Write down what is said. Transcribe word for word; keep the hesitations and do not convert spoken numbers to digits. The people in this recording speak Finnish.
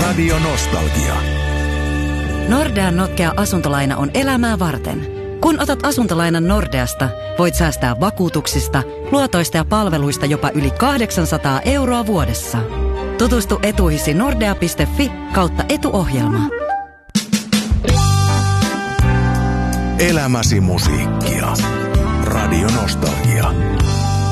Radio Nostalgia. Nordean notkea asuntolaina on elämää varten. Kun otat asuntolainan Nordeasta, voit säästää vakuutuksista, luotoista ja palveluista jopa yli kahdeksansataa euroa vuodessa. Tutustu etuihisi nordea piste fi kautta etuohjelma. Elämäsi musiikkia. Radio Nostalgia.